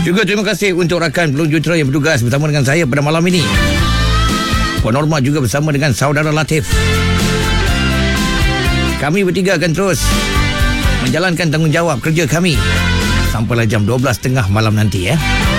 Juga terima kasih untuk rakan pelunjutera yang bertugas bersama dengan saya pada malam ini. Puan Norma juga bersama dengan saudara Latif. Kami bertiga akan terus menjalankan tanggungjawab kerja kami sampailah jam 12.30 malam nanti.